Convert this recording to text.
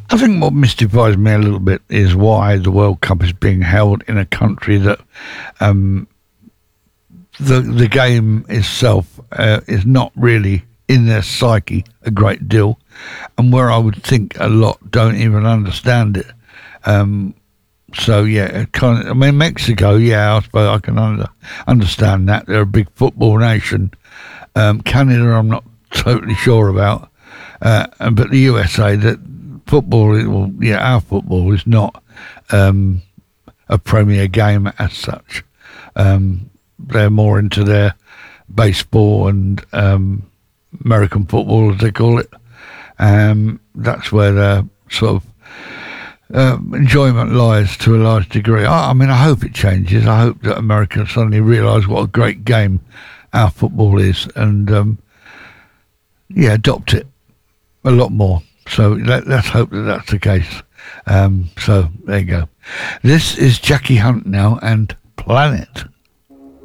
I think what mystifies me a little bit is why the World Cup is being held in a country that the game itself is not really in their psyche a great deal, and where I would think a lot don't even understand it. So yeah, I mean Mexico. Yeah, I suppose I can understand that they're a big football nation. Canada, I'm not totally sure about, but the USA, that football, our football is not a premier game as such. They're more into their baseball and American football, as they call it. That's where their sort of enjoyment lies to a large degree. I mean, I hope it changes. I hope that America suddenly realise what a great game our football is and, adopt it a lot more. So let's hope that that's the case. So there you go. This is Jackie Hunt now and Planet.